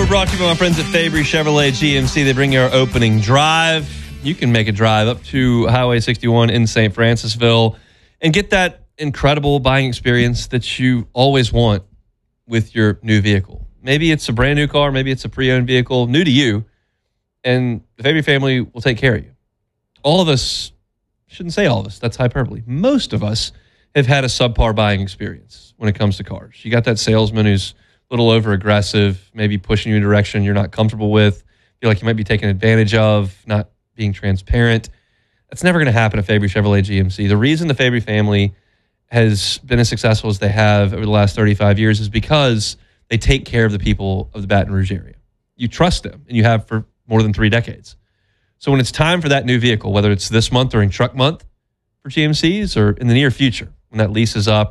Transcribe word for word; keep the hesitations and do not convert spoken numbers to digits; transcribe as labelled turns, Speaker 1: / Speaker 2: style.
Speaker 1: We're brought to you by my friends at Fabry Chevrolet G M C. They bring you our opening drive. You can make a drive up to Highway sixty-one in Saint Francisville and get that incredible buying experience that you always want with your new vehicle. Maybe it's a brand new car, maybe it's a pre-owned vehicle, new to you, and the Fabry family will take care of you. All of us, shouldn't say all of us, that's hyperbole. Most of us have had a subpar buying experience when it comes to cars. You got that salesman who's a little over aggressive, maybe pushing you in a direction you're not comfortable with, feel like you might be taken advantage of, not being transparent. That's never going to happen at Fabry Chevrolet G M C. The reason the Fabry family has been as successful as they have over the last thirty-five years is because they take care of the people of the Baton Rouge area. You trust them, and you have for more than three decades. So when it's time for that new vehicle, whether it's this month during truck month for G M Cs or in the near future, when that lease is up,